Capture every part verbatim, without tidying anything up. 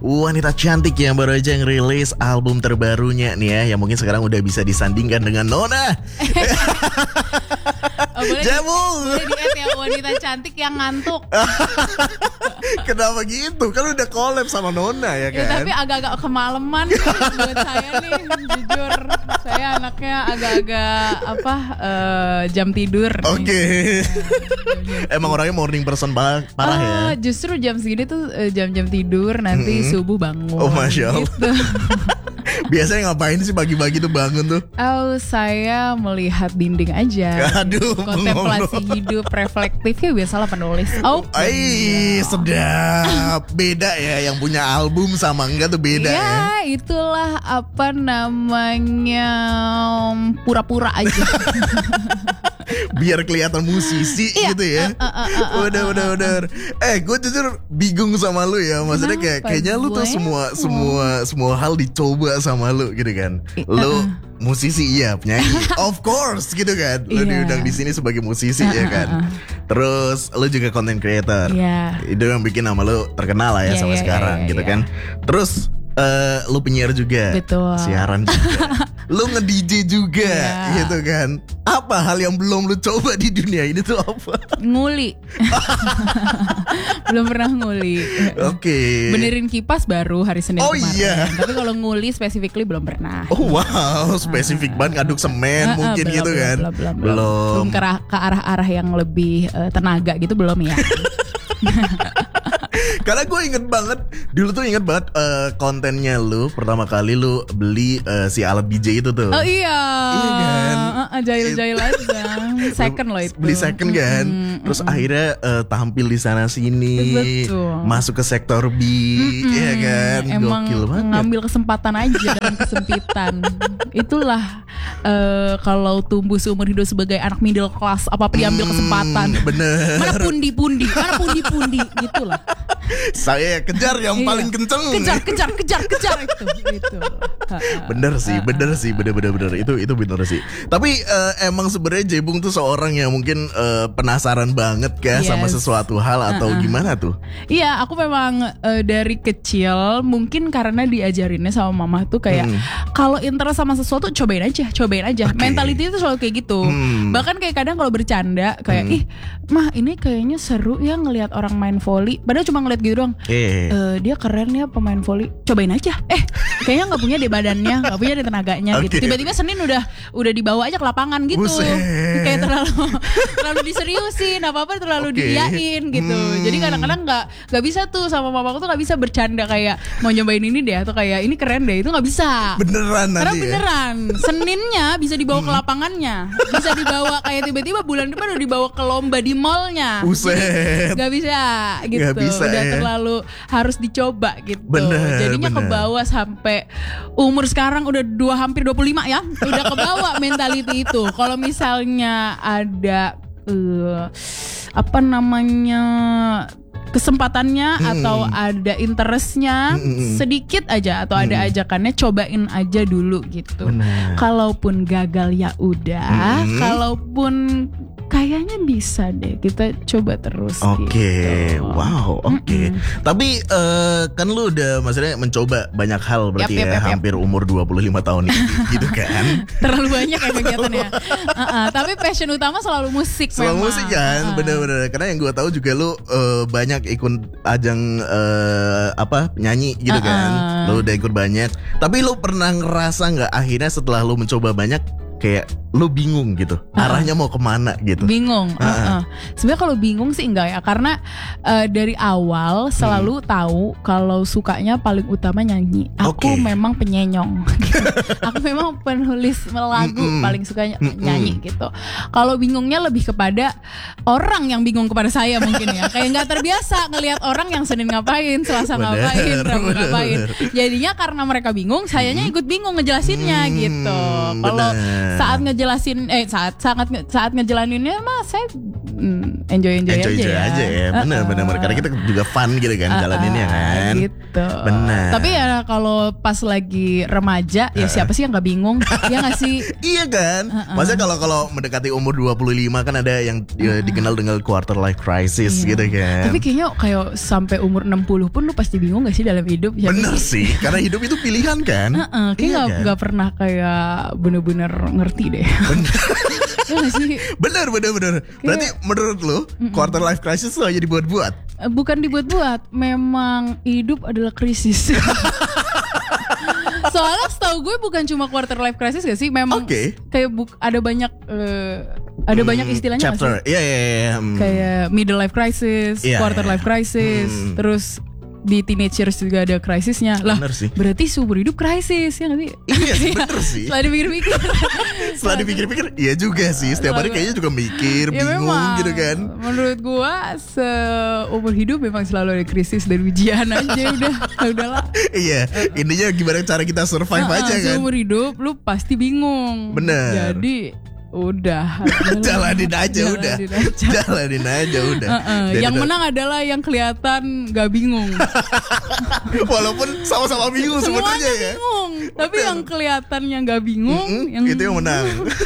wanita cantik yang baru aja ngerilis album terbarunya nih ya, yang mungkin sekarang udah bisa disandingkan dengan Nona. Oh, boleh Jebung. Boleh di-add ya, wanita cantik yang ngantuk. Kenapa gitu? Kan udah collab sama Nona ya kan? Ya, tapi agak-agak kemalaman nih buat saya nih, jujur. Saya anaknya agak-agak apa uh, jam tidur. Oke. Okay. Emang orangnya morning person parah, parah uh, ya? Justru jam segini tuh uh, jam-jam tidur, nanti hmm. subuh bangun. Oh, Masya Allah. Gitu. Biasanya ngapain sih pagi-pagi tuh bangun tuh? Oh, saya melihat dinding aja. Aduh, kontemplasi ngomong. Hidup reflektifnya biasalah penulis. Oh, Ay, sedap. Beda ya, yang punya album sama enggak tuh beda ya. Ya, itulah apa namanya, pura-pura aja. Biar kelihatan musisi iya, gitu ya. Uh, uh, uh, uh, udah, uh, udah, uh, udah. Eh, gue jujur bingung sama lu ya. Maksudnya kayak kayaknya lu tuh semua semua semua hal dicoba sama lu gitu kan. Lu musisi iya, penyanyi. Of course gitu kan. Lu yeah. diundang di sini sebagai musisi uh, ya kan. Uh, uh. Terus lu juga content creator. Yeah. Itu yang bikin nama lu terkenal lah ya yeah, sampai yeah, sekarang yeah, gitu yeah. kan. Terus Uh, lu penyiar juga, betul. Siaran juga, lu nge-D J juga, yeah. gitu kan. Apa hal yang belum lu coba di dunia ini tuh apa? Nguli. Belum pernah nguli. Oke. Okay. Benerin kipas baru hari Senin oh, kemarin. Iya. Tapi kalau nguli specifically belum pernah. Oh wow, spesifik banget ngaduk semen uh, uh, mungkin belum, gitu kan? Belum, belum, belum. belum. Belum ke arah-arah yang lebih uh, tenaga gitu belum ya. Karena gue inget banget, dulu tuh inget banget uh, kontennya lu pertama kali lu beli uh, si alat D J itu tuh. Oh iya. Iya kan. Uh, jail-jail aja. Second loh itu. Beli second kan. Mm-hmm. Terus mm-hmm. akhirnya uh, tampil di sana sini. Betul. Masuk ke sektor B, mm-hmm. ya kan. Emang gokil banget. Ngambil kesempatan aja dalam kesempitan. Itulah uh, kalau tumbuh seumur hidup sebagai anak middle class, apa diambil mm, kesempatan. Bener. Mana pundi-pundi, mana pundi-pundi gitulah. Saya kejar yang iya. paling kenceng. Kejar, kejar, kejar, kejar itu. Itu. Bener sih, bener sih, bener, bener, bener. Itu, itu bener sih. Tapi uh, emang sebenarnya Jebung tuh seorang yang mungkin uh, penasaran banget kan yes. sama sesuatu hal atau uh-uh. gimana tuh? Iya, aku memang uh, dari kecil mungkin karena diajarinnya sama mama tuh kayak hmm. kalau interest sama sesuatu cobain aja, cobain aja. Okay. Mentality itu selalu kayak gitu. Hmm. Bahkan kayak kadang kalau bercanda kayak hmm. ih, mah ini kayaknya seru ya ngelihat orang main volley. Padahal cuma ngeliat gitu doang. Eh. Uh, dia keren ya pemain volley. Cobain aja. Eh, kayaknya nggak punya deh badannya, nggak punya deh tenaganya okay. gitu. Tiba-tiba Senin udah udah dibawa aja ke lapangan gitu. Buset. Kayak terlalu terlalu diseriusin, apa-apa terlalu okay. diiyain gitu. Hmm. Jadi kadang-kadang nggak nggak bisa tuh sama mamaku tuh nggak bisa bercanda kayak mau nyobain ini deh atau kayak ini keren deh, itu nggak bisa. Beneran nanti. Karena beneran. Ya? Seninnya bisa dibawa hmm. ke lapangannya, bisa dibawa kayak tiba-tiba bulan depan udah dibawa ke lomba di mallnya. Buset. Nggak bisa gitu. Gak bisa, udah ya. terlalu harus dicoba gitu. Bener, jadinya bener. kebawa sampai umur sekarang udah dua hampir dua puluh lima ya. Udah kebawa mentality itu. Kalau misalnya ada uh, apa namanya kesempatannya hmm. atau ada interestnya hmm. sedikit aja atau hmm. ada ajakannya, cobain aja dulu gitu. Bener. Kalaupun gagal ya udah, hmm. kalaupun kayaknya bisa deh, kita coba terus. Oke, okay. gitu. Wow, oke. Okay. Tapi uh, kan lu udah maksudnya mencoba banyak hal berarti yep, yep, ya yep, hampir yep. umur dua puluh lima tahun ini gitu kan. Terlalu banyak ya kegiatannya. uh-uh, tapi passion utama selalu musik. Selalu memang. musik kan, uh. bener-bener. Karena yang gue tahu juga lu uh, banyak ikut ajang uh, apa nyanyi gitu uh-uh. kan. Lu udah ikut banyak. Tapi lu pernah ngerasa nggak akhirnya setelah lu mencoba banyak kayak lu bingung gitu, arahnya mau kemana gitu? Bingung. Uh, uh. Sebenarnya kalau bingung sih enggak ya, karena uh, dari awal selalu hmm. tahu kalau sukanya paling utama nyanyi. Aku okay. memang penyenyong. Aku memang penulis lagu mm-mm. paling sukanya mm-mm. nyanyi gitu. Kalau bingungnya lebih kepada orang yang bingung kepada saya mungkin ya. Kayak nggak terbiasa ngelihat orang yang Senin ngapain, Selasa bener, ngapain, Rabu ngapain. Jadinya karena mereka bingung, sayanya ikut bingung ngejelasinnya hmm, gitu. Kalau saat ngejelasin eh saat sangat saat ngejalaninnya mah saya mm, enjoy-enjoy aja, enjoy ya. aja ya. Benar-benar uh, karena kita juga fun gitu kan uh, jalaninnya kan. Gitu. Benar. Tapi ya kalau pas lagi remaja uh, ya siapa sih yang gak bingung? Ya gak sih? Iya kan? Uh, uh. Maksudnya kalau kalau mendekati umur dua puluh lima kan ada yang uh, dikenal dengan quarter life crisis iya. gitu kan. Tapi kayaknya kayak sampai umur enam puluh pun lu pasti bingung gak sih dalam hidup? Ya, bener sih, karena hidup itu pilihan kan. Uh-uh, kayak iya gak, kan? Gak pernah kayak bener-bener ngerti deh. Bener. Ya sih? Bener, bener, bener. Kayak, berarti menurut lu mm-mm. quarter life crisis itu aja dibuat-buat? Bukan dibuat-buat, memang hidup adalah krisis. Soalnya setahu gue bukan cuma quarter life crisis gak sih? Memang okay. kayak buk, ada banyak uh, ada hmm, banyak istilahnya chapter. Gak sih? Yeah, yeah, yeah. Hmm. Kayak middle life crisis, yeah, quarter yeah. life crisis, hmm. terus di teenagers juga ada krisisnya lah. Berarti seumur hidup krisis ya nggak sih? Iya sih, bener sih. Setelah dipikir-pikir, setelah dipikir-pikir, iya juga sih. Setiap hari kayaknya juga mikir, ya bingung memang, gitu kan. Menurut gua seumur hidup memang selalu ada krisis dan ujian aja udah, udahlah. Iya, intinya gimana cara kita survive uh, aja kan. Seumur hidup lu pasti bingung. Bener. Jadi udah jalanin aja jalanin udah aja. jalanin aja udah uh, uh. yang udah. Menang adalah yang kelihatan gak bingung. Walaupun sama-sama bingung sebenarnya ya bingung tapi bener. Yang kelihatannya gak bingung mm-hmm, yang itu yang menang.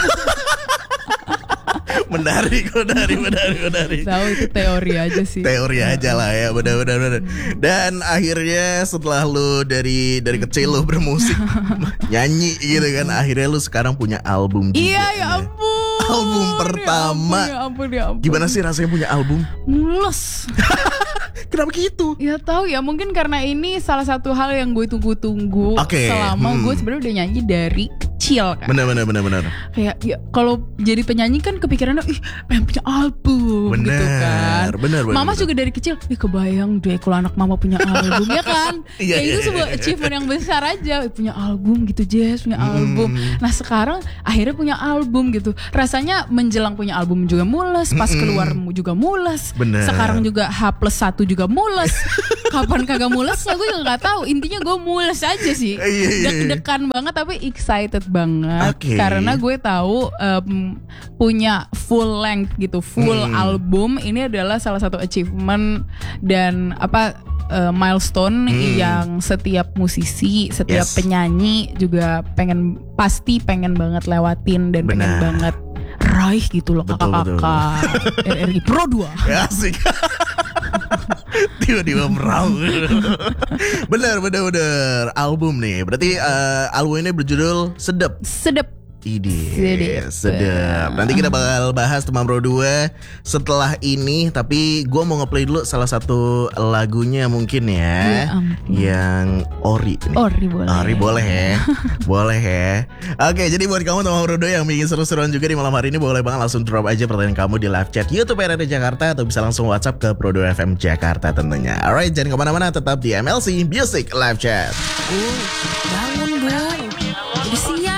Menarik, menarik, menarik, menarik. Tahu itu teori aja sih. Teori aja lah ya, benar-benar. benar. Dan akhirnya setelah lu dari dari kecil lu bermusik, nyanyi gitu kan, akhirnya lu sekarang punya album juga. Iya, ya ampun. Album pertama. Ya ampun, ya ampun. Gimana sih rasanya punya album? Mules. Kenapa gitu? Ya tahu ya, mungkin karena ini salah satu hal yang gue tunggu-tunggu okay. selama hmm. gue sebenarnya udah nyanyi dari kecil kan. Benar benar benar benar. Kayak ya kalau jadi penyanyi kan kepikirannya ih pengen punya album bener, gitu kan. Benar benar. Mama bener. juga dari kecil, ih kebayang deh kalau anak mama punya album ya kan. Iya, Kayak iya, itu sebuah iya. achievement yang besar aja, punya album gitu Jess, punya hmm. album. Nah sekarang akhirnya punya album gitu. Rasanya menjelang punya album juga mules, pas mm-mm. keluar juga mules. Bener. Sekarang juga H plus satu juga mules. Kapan kagak mulesnya gue juga nggak tahu. Intinya gue mules aja sih. Deg-degan banget tapi excited banget okay. karena gue tahu um, punya full length gitu, full hmm. album ini adalah salah satu achievement dan apa uh, milestone hmm. yang setiap musisi, setiap yes. penyanyi juga pengen pasti pengen banget lewatin dan Benar. pengen banget raih gitu loh kakak-kakak R R I Pro dua. Ya, asik. Tiba-tiba merau. Bener bener bener album nih. Berarti uh, album ini berjudul Sedep. Sedep. Ide, sedep. sedep. Nanti kita bakal bahas Teman Pro dua setelah ini. Tapi gue mau ngeplay dulu salah satu lagunya mungkin ya, ya yang Ori nih. Ori boleh. Ori boleh ya. Boleh ya. Oke, jadi buat kamu Teman Pro dua yang bikin seru-seruan juga di malam hari ini, boleh banget langsung drop aja pertanyaan kamu di live chat YouTube R R I Jakarta, atau bisa langsung WhatsApp ke Pro dua F M Jakarta tentunya. Alright, jangan kemana-mana, tetap di M L C Music Live Chat. Uh, bangun dong. Udah siang.